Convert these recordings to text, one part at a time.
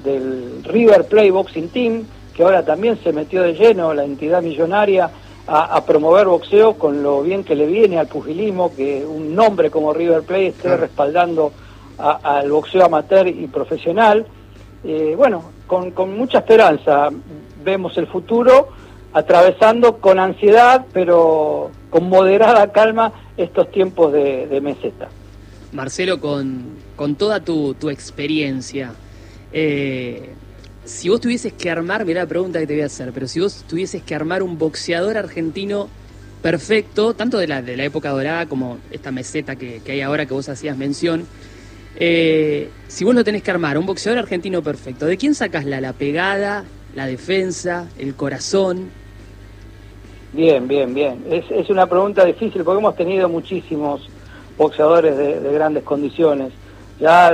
del River Plate Boxing Team, que ahora también se metió de lleno, la entidad millonaria, a promover boxeo, con lo bien que le viene al pugilismo, que un nombre como River Plate esté respaldando al boxeo amateur y profesional. Bueno, con mucha esperanza vemos el futuro, atravesando con ansiedad, pero con moderada calma, estos tiempos de meseta. Marcelo, con toda tu experiencia, si vos tuvieses que armar, mirá la pregunta que te voy a hacer, pero si vos tuvieses que armar un boxeador argentino perfecto, tanto de la época dorada como esta meseta que hay ahora que vos hacías mención, si vos lo tenés que armar, un boxeador argentino perfecto, ¿de quién sacás la pegada, la defensa, el corazón? Bien. Es una pregunta difícil porque hemos tenido muchísimos boxeadores de grandes condiciones. Ya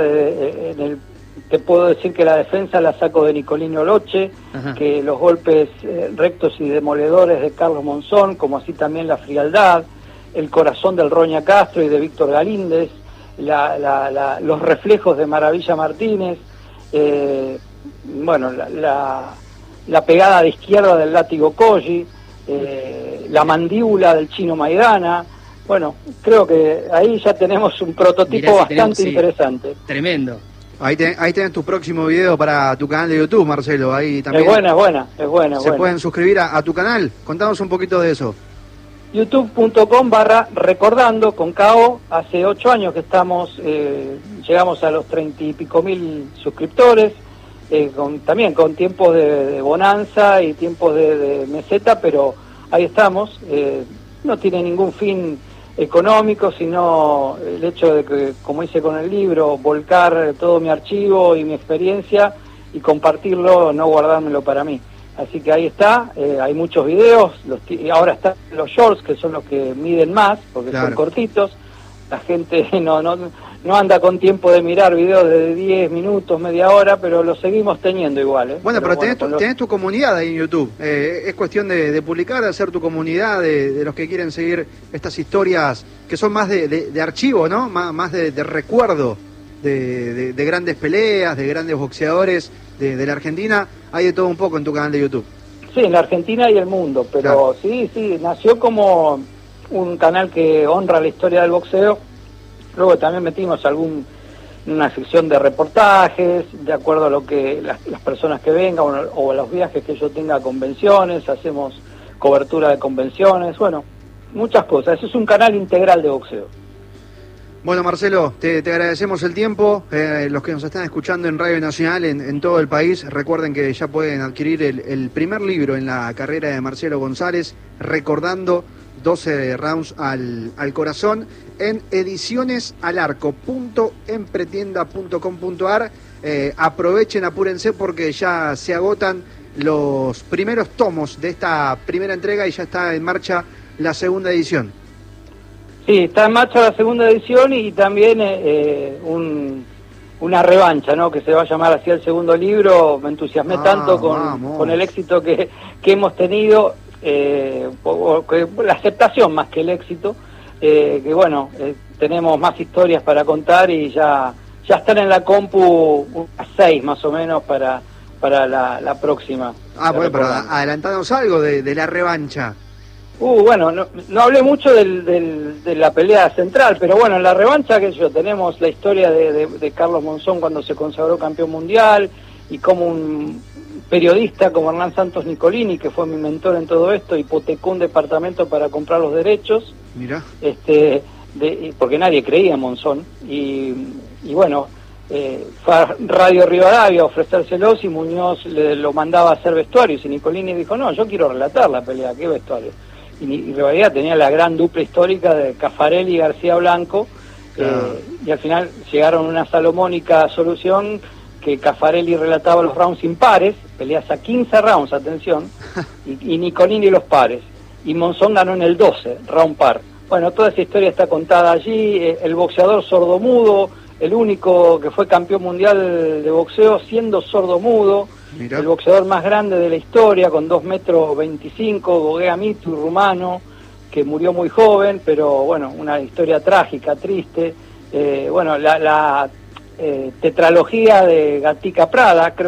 te puedo decir que la defensa la saco de Nicolino Loche, que los golpes rectos y demoledores de Carlos Monzón, como así también la frialdad, el corazón del Roña Castro y de Víctor Galíndez, los reflejos de Maravilla Martínez, bueno, la pegada de izquierda del látigo Colli, la mandíbula del Chino Maidana. Bueno, creo que ahí ya tenemos un prototipo bastante interesante. Tremendo. Ahí tenés tu próximo video para tu canal de YouTube, Marcelo. Ahí también. Es buena. ¿Se pueden suscribir a tu canal? Contanos un poquito de eso. youtube.com/recordando con KO. Hace 8 años que estamos, llegamos a los 30 y pico mil suscriptores, también con tiempos de bonanza y tiempos de meseta, pero ahí estamos. No tiene ningún fin económico, sino el hecho de que, como hice con el libro, volcar todo mi archivo y mi experiencia y compartirlo, no guardármelo para mí. Así que ahí está, hay muchos videos, ahora están los shorts, que son los que miden más, porque son cortitos. La gente no anda con tiempo de mirar videos de 10 minutos, media hora, pero los seguimos teniendo igual. Bueno, pero tenés tu comunidad ahí en YouTube. Es cuestión de publicar, de hacer tu comunidad, de los que quieren seguir estas historias que son más de archivo, ¿no? Más de recuerdo de grandes peleas, de grandes boxeadores de la Argentina. Hay de todo un poco en tu canal de YouTube. Sí, en la Argentina y el mundo, pero sí, nació como un canal que honra la historia del boxeo. Luego también metimos una sección de reportajes, de acuerdo a lo que las personas que vengan o a los viajes que yo tenga a convenciones, hacemos cobertura de convenciones, bueno, muchas cosas. Eso es un canal integral de boxeo. Bueno, Marcelo, te agradecemos el tiempo. Los que nos están escuchando en Radio Nacional en todo el país, recuerden que ya pueden adquirir el primer libro en la carrera de Marcelo González, Recordando 12 rounds al corazón, en edicionesalarco.empretienda.com.ar. Aprovechen, apúrense, porque ya se agotan los primeros tomos de esta primera entrega y ya está en marcha la segunda edición. Sí, está en marcha la segunda edición y también una revancha, ¿no? Que se va a llamar así el segundo libro. Me entusiasmé tanto con el éxito que hemos tenido, la aceptación más que el éxito, que bueno, tenemos más historias para contar y ya están en la compu unas 6 más o menos para la próxima. Bueno, pero adelantanos algo de la revancha. Bueno, no hablé mucho de la pelea central, pero bueno, en la revancha, que tenemos la historia de Carlos Monzón cuando se consagró campeón mundial, y como un periodista como Hernán Santos Nicolini, que fue mi mentor en todo esto, hipotecó un departamento para comprar los derechos. Mirá. Porque nadie creía en Monzón, y bueno, fue a Radio Rivadavia a ofrecérselos, y Muñoz lo mandaba a hacer vestuarios, y Nicolini dijo, no, yo quiero relatar la pelea, ¿qué vestuario? Y Rivadavia tenía la gran dupla histórica de Caffarelli y García Blanco, y al final llegaron a una salomónica solución, que Caffarelli relataba los rounds impares, peleas a 15 rounds, atención, y Nicolini los pares, y Monzón ganó en el 12, round par. Bueno, toda esa historia está contada allí. El boxeador sordomudo, el único que fue campeón mundial de boxeo siendo sordomudo. Mirá. El boxeador más grande de la historia, con 2,25 m, Gogea Mitu, rumano, que murió muy joven, pero bueno, una historia trágica, triste. Bueno, la tetralogía de Gatica Prada, creo